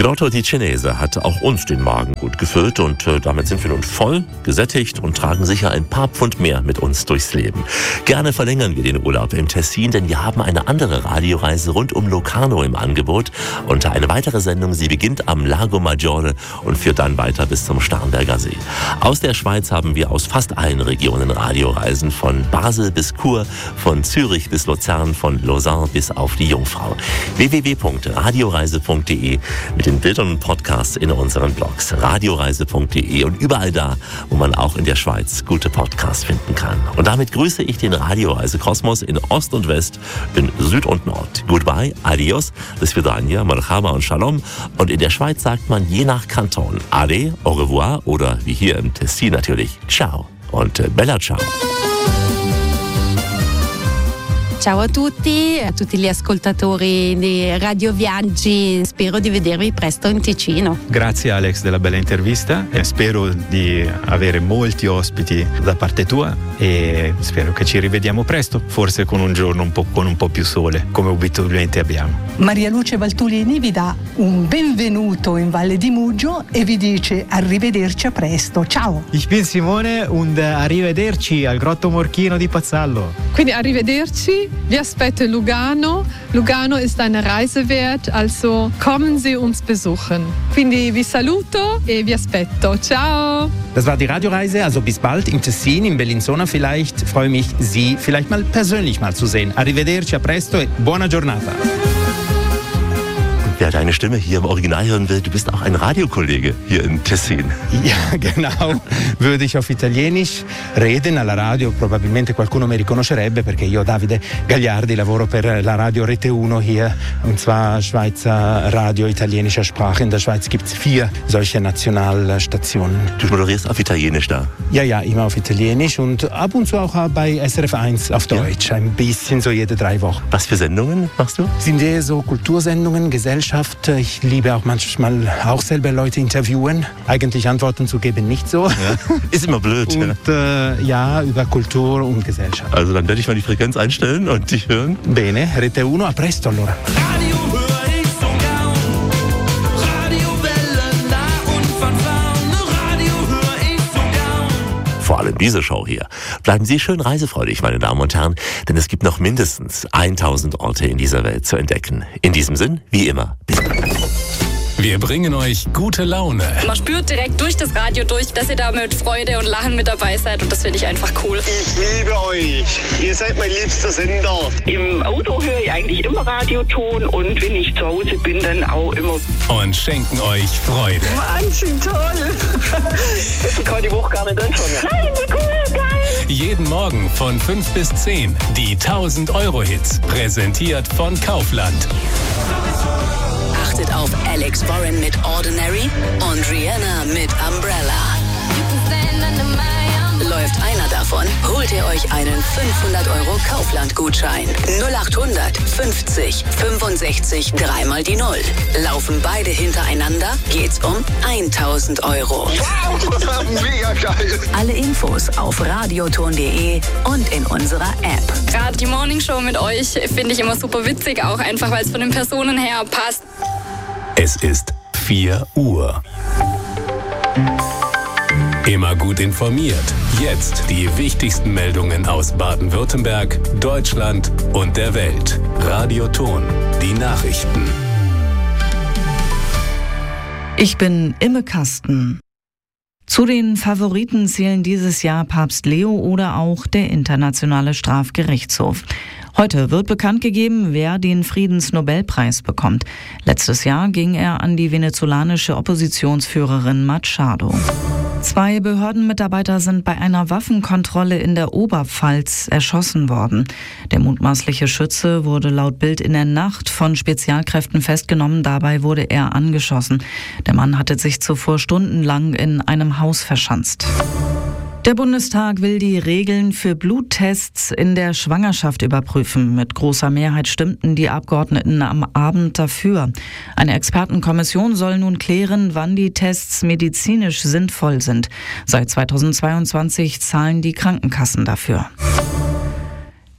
Grotto di Cinese hat auch uns den Magen gut gefüllt und damit sind wir nun voll, gesättigt und tragen sicher ein paar Pfund mehr mit uns durchs Leben. Gerne verlängern wir den Urlaub im Tessin, denn wir haben eine andere Radioreise rund um Locarno im Angebot und eine weitere Sendung, sie beginnt am Lago Maggiore und führt dann weiter bis zum Starnberger See. Aus der Schweiz haben wir aus fast allen Regionen Radioreisen, von Basel bis Chur, von Zürich bis Luzern, von Lausanne bis auf die Jungfrau. www.radioreise.de mit den Bildern und Podcasts in unseren Blogs. Radioreise.de und überall da, wo man auch in der Schweiz gute Podcasts finden kann. Und damit grüße ich den Radioreise-Kosmos in Ost und West, in Süd und Nord. Goodbye, adios, bis vidania, marhaba und shalom. Und in der Schweiz sagt man je nach Kanton ade, au revoir oder wie hier im Tessin natürlich ciao und bella ciao. Ciao a tutti gli ascoltatori di Radio Viaggi. Spero di vedervi presto in Ticino. Grazie Alex della bella intervista e spero di avere molti ospiti da parte tua e spero che ci rivediamo presto, forse con un giorno con un po' più sole, come abitualmente abbiamo. Maria Luce Valtulini vi dà un benvenuto in Valle di Mugio e vi dice arrivederci a presto. Ciao! Ich bin Simone und arrivederci al Grotto Morchino di Pazzallo. Quindi arrivederci. Wir aspetto Lugano. Lugano ist eine Reise wert, also kommen Sie uns besuchen. Quindi vi saluto e vi aspetto. Ciao! Das war die Radioreise, also bis bald im Tessin, in Bellinzona vielleicht. Ich freue mich, Sie vielleicht mal persönlich mal zu sehen. Arrivederci, a presto e buona giornata. Wer deine Stimme hier im Original hören will, du bist auch ein Radiokollege hier in Tessin. Ja, genau. Würde ich auf Italienisch reden alla radio, probabilmente qualcuno mi riconoscerebbe perché io, Davide Gagliardi, lavoro per la Radio Rete 1 hier, und zwar Schweizer Radio italienischer Sprache. In der Schweiz gibt es 4 solche Nationalstationen. Du moderierst auf Italienisch da? Ja, immer auf Italienisch und ab und zu auch bei SRF 1 auf Deutsch. Ja. Ein bisschen so jede 3 Wochen. Was für Sendungen machst du? Sind eher so Kultursendungen, Gesellschaft. Ich liebe auch manchmal auch selber Leute interviewen. Eigentlich Antworten zu geben nicht so. Ja, ist immer blöd. Und ja, über Kultur und Gesellschaft. Also dann werde ich mal die Frequenz einstellen und dich hören. Bene, Rete 1, a presto allora. Vor allem diese Show hier. Bleiben Sie schön reisefreudig, meine Damen und Herren, denn es gibt noch mindestens 1000 Orte in dieser Welt zu entdecken. In diesem Sinn, wie immer, bis wir bringen euch gute Laune. Man spürt direkt durch das Radio durch, dass ihr da mit Freude und Lachen mit dabei seid und das finde ich einfach cool. Ich liebe euch. Ihr seid mein liebster Sender. Im Auto höre ich eigentlich immer Radioton und wenn ich zu Hause bin, dann auch immer. Und schenken euch Freude. Wahnsinn, toll. Ich kann die Woche gar nicht anschauen. Nein, wie cool, geil. Jeden Morgen von 5 bis 10 die 1000-Euro-Hits, präsentiert von Kaufland. Achtet auf Alex Warren mit Ordinary und Rihanna mit Umbrella. Läuft einer davon, holt ihr euch einen 500 € Kaufland-Gutschein. 0800 50 65 3 die 0. Laufen beide hintereinander, geht's um 1000 €. Wow, mega geil. Alle Infos auf radioton.de und in unserer App. Gerade die Morning Show mit euch finde ich immer super witzig, auch einfach, weil es von den Personen her passt. Es ist 4 Uhr. Immer gut informiert. Jetzt die wichtigsten Meldungen aus Baden-Württemberg, Deutschland und der Welt. Radioton, die Nachrichten. Ich bin Imme Kasten. Zu den Favoriten zählen dieses Jahr Papst Leo oder auch der Internationale Strafgerichtshof. Heute wird bekannt gegeben, wer den Friedensnobelpreis bekommt. Letztes Jahr ging er an die venezolanische Oppositionsführerin Machado. 2 Behördenmitarbeiter sind bei einer Waffenkontrolle in der Oberpfalz erschossen worden. Der mutmaßliche Schütze wurde laut Bild in der Nacht von Spezialkräften festgenommen. Dabei wurde er angeschossen. Der Mann hatte sich zuvor stundenlang in einem Haus verschanzt. Der Bundestag will die Regeln für Bluttests in der Schwangerschaft überprüfen. Mit großer Mehrheit stimmten die Abgeordneten am Abend dafür. Eine Expertenkommission soll nun klären, wann die Tests medizinisch sinnvoll sind. Seit 2022 zahlen die Krankenkassen dafür.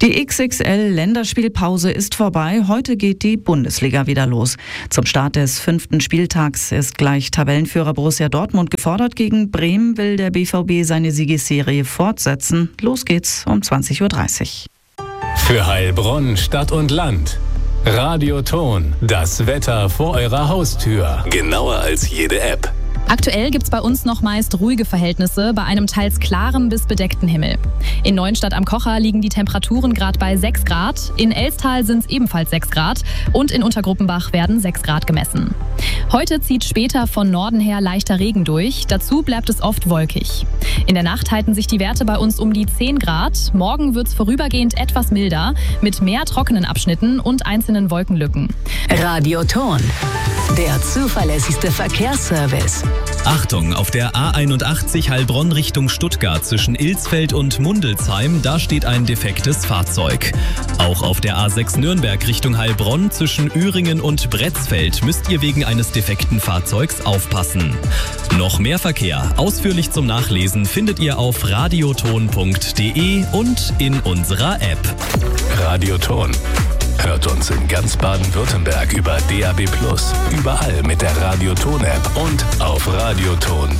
Die XXL-Länderspielpause ist vorbei. Heute geht die Bundesliga wieder los. Zum Start des 5. Spieltags ist gleich Tabellenführer Borussia Dortmund gefordert. Gegen Bremen will der BVB seine Siegesserie fortsetzen. Los geht's um 20:30 Uhr. Für Heilbronn, Stadt und Land. Radioton, das Wetter vor eurer Haustür. Genauer als jede App. Aktuell gibt es bei uns noch meist ruhige Verhältnisse bei einem teils klaren bis bedeckten Himmel. In Neuenstadt am Kocher liegen die Temperaturen gerade bei 6 Grad, in Elstal sind es ebenfalls 6 Grad und in Untergruppenbach werden 6 Grad gemessen. Heute zieht später von Norden her leichter Regen durch, dazu bleibt es oft wolkig. In der Nacht halten sich die Werte bei uns um die 10 Grad, morgen wird es vorübergehend etwas milder, mit mehr trockenen Abschnitten und einzelnen Wolkenlücken. Radioton, der zuverlässigste Verkehrsservice. Achtung, auf der A81 Heilbronn Richtung Stuttgart zwischen Ilsfeld und Mundelsheim, da steht ein defektes Fahrzeug. Auch auf der A6 Nürnberg Richtung Heilbronn zwischen Üringen und Bretzfeld müsst ihr wegen eines defekten Fahrzeugs aufpassen. Noch mehr Verkehr, ausführlich zum Nachlesen, findet ihr auf radioton.de und in unserer App. Radioton. Hört uns in ganz Baden-Württemberg über DAB+, überall mit der Radioton-App und auf radioton.de.